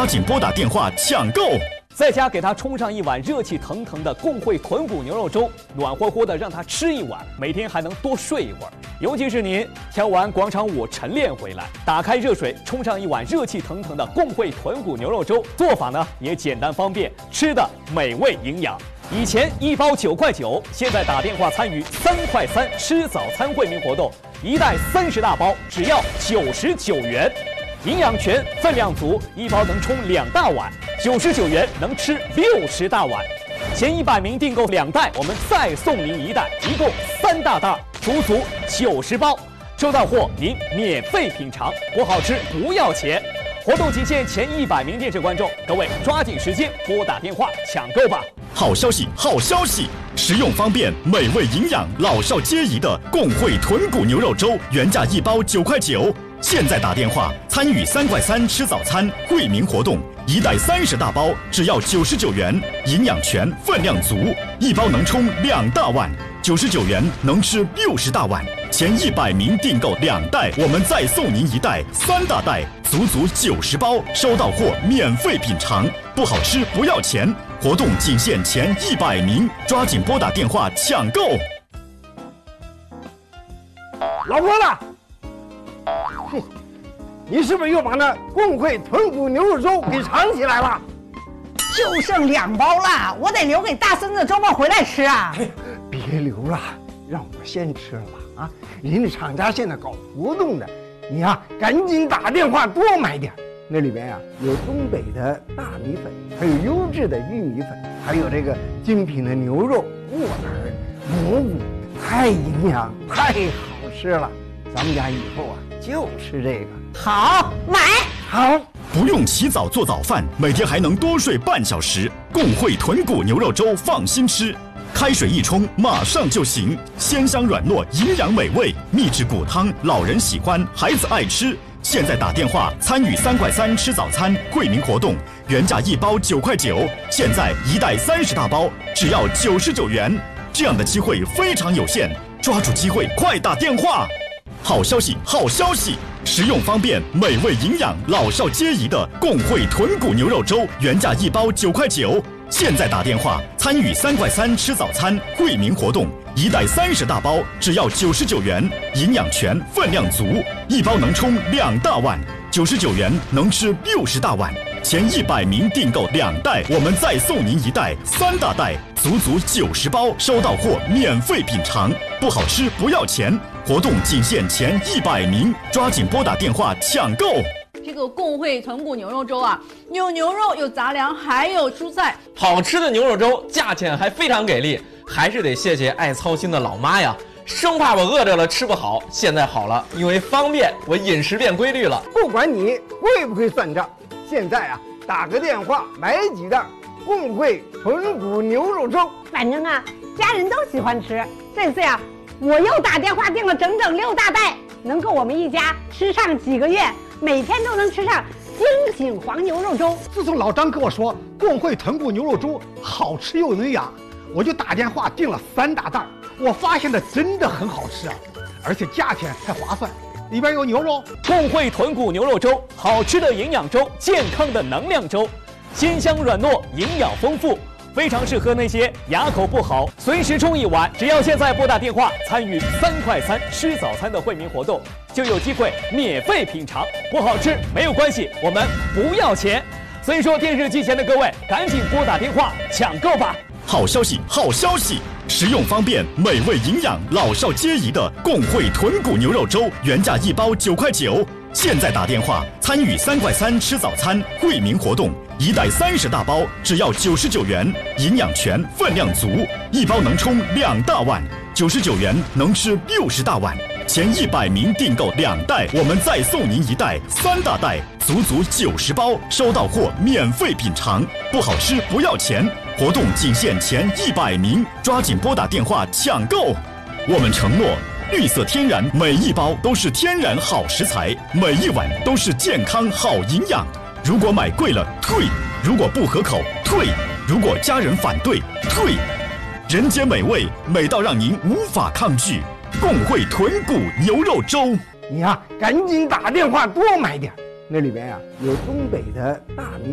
抓紧拨打电话抢购。 在家给他冲上一碗热气腾腾的共汇豚骨牛肉粥，暖和和的让他吃一碗，每天还能多睡一会儿。尤其是您跳完广场舞晨练回来，打开热水冲上一碗热气腾腾的共汇豚骨牛肉粥，做法呢也简单方便，吃的美味营养。以前一包9块9，现在打电话参与3块3吃早餐惠民活动，一袋30大包只要99元。营养全，分量足，一包能冲2大碗，99元能吃60大碗。前100名订购2袋，我们再送您1袋，一共3大袋，足90包。收到货您免费品尝，不好吃不要钱。活动仅限前100名电视观众，各位抓紧时间拨打电话抢购吧。 好消息，好消息！实用方便、美味营养、老少皆宜的共汇豚骨牛肉粥，原价1包9块9。现在打电话参与3块3吃早餐惠民活动，一袋30大包只要99元，营养全，分量足，一包能冲2大碗，99元能吃60大碗。前100名订购2袋，我们再送您1袋3大袋，足90包。收到货免费品尝，不好吃不要钱。活动仅限前100名，抓紧拨打电话抢购。 老婆子，哼，你是不是又把那共汇豚骨牛肉粥给藏起来了？ 就剩2包了，我得留给大孙子周末回来吃啊！ 哎，别留了，让我先吃了吧！啊，人家厂家现在搞活动的，你呀赶紧打电话多买点。那里边呀有东北的大米粉，还有优质的玉米粉，还有这个精品的牛肉、木耳、蘑菇，太营养，太好吃了。咱们家以后啊就吃这个。 好，买。 好。 不用起早做早饭，每天还能多睡半小时。共汇豚骨牛肉粥放心吃，开水一冲马上就行，鲜香软糯，营养美味，秘制骨汤，老人喜欢，孩子爱吃。现在打电话参与3块3吃早餐惠民活动，原价1包9块9，现在一袋30大包只要99元。这样的机会非常有限，抓住机会，快打电话！好消息，好消息！实用方便、美味营养、老少皆宜的共汇豚骨牛肉粥，原价1包9块9，现在打电话参与3块3吃早餐惠民活动，一袋30大包只要99元，营养全，分量足，一包能冲2大碗，99元能吃60大碗。前100名订购2袋，我们再送您1袋3大袋，足90包。收到货免费品尝，不好吃不要钱。活动仅限前100名，抓紧拨打电话抢购。 这个共汇豚骨牛肉粥啊，有牛肉，有杂粮，还有蔬菜， 好吃的牛肉粥，价钱还非常给力，还是得谢谢爱操心的老妈呀。生怕我饿着了吃不好，现在好了，因为方便，我饮食变规律了。 不管你会不会算账，现在啊打个电话买几袋共汇豚骨牛肉粥。 反正啊家人都喜欢吃，这次呀我又打电话订了整整6大袋，能够我们一家吃上几个月，每天都能吃上精品黄牛肉粥。 自从老张跟我说共汇豚骨牛肉粥好吃又营养，我就打电话订了3大袋。我发现的真的很好吃啊，而且价钱还划算，里边有牛肉。 共汇豚骨牛肉粥，好吃的营养粥，健康的能量粥，鲜香软糯，营养丰富，非常适合那些牙口不好随时冲一碗。只要现在拨打电话参与3块3吃早餐的惠民活动，就有机会免费品尝。不好吃没有关系，我们不要钱。所以说电视机前的各位，赶紧拨打电话抢购吧。 好消息，好消息！实用方便、美味营养、老少皆宜的共汇豚骨牛肉粥，原价1包9块9，现在打电话参与3块3吃早餐惠民活动，一袋30大包只要99元，营养全，分量足，一包能冲2大碗，99元能吃60大碗。前100名订购2袋，我们再送您1袋3大袋，足90包。收到货免费品尝，不好吃不要钱。活动仅限前100名，抓紧拨打电话抢购。我们承诺，绿色天然，每一包都是天然好食材，每一碗都是健康好营养。如果买贵了退，如果不合口退，如果家人反对退。人间美味，美到让您无法抗拒。共汇豚骨牛肉粥， 你呀赶紧打电话多买点，那里边呀有东北的大米。